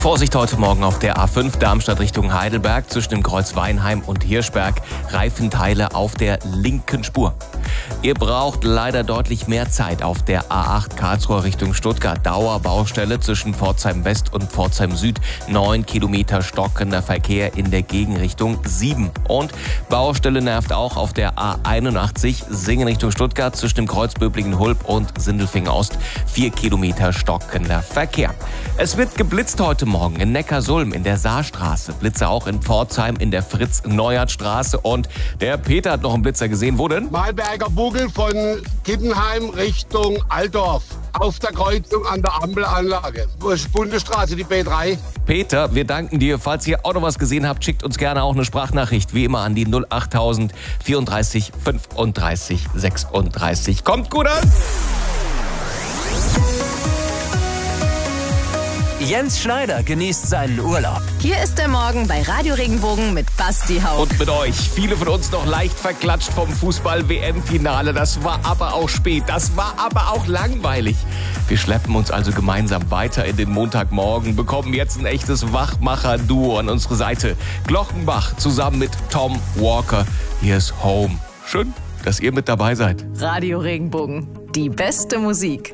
Vorsicht heute Morgen auf der A5 Darmstadt Richtung Heidelberg zwischen dem Kreuz Weinheim und Hirschberg. Reifenteile auf der linken Spur. Ihr braucht leider deutlich mehr Zeit auf der A8 Karlsruhe Richtung Stuttgart. Dauerbaustelle zwischen Pforzheim West und Pforzheim Süd. 9 Kilometer stockender Verkehr in der Gegenrichtung 7. Und Baustelle nervt auch auf der A81 Singen Richtung Stuttgart zwischen dem Kreuz Böblingen-Hulb und Sindelfingen Ost. 4 Kilometer stockender Verkehr. Es wird geblitzt heute Morgen in Neckarsulm in der Saarstraße. Blitze auch in Pforzheim in der Fritz-Neuert-Straße. Und der Peter hat noch einen Blitzer gesehen. Wo denn? Malberger Buckel von Kippenheim Richtung Altdorf. Auf der Kreuzung an der Ampelanlage. Bundesstraße, die B3. Peter, wir danken dir. Falls ihr auch noch was gesehen habt, schickt uns gerne auch eine Sprachnachricht. Wie immer an die 08000 34 35 36. Kommt gut an! Jens Schneider genießt seinen Urlaub. Hier ist der Morgen bei Radio Regenbogen mit Basti Haupt. Und mit euch. Viele von uns noch leicht verklatscht vom Fußball-WM-Finale. Das war aber auch spät. Das war aber auch langweilig. Wir schleppen uns also gemeinsam weiter in den Montagmorgen, bekommen jetzt ein echtes Wachmacher-Duo an unsere Seite. Glockenbach zusammen mit Tom Walker. Hier ist Home. Schön, dass ihr mit dabei seid. Radio Regenbogen, die beste Musik.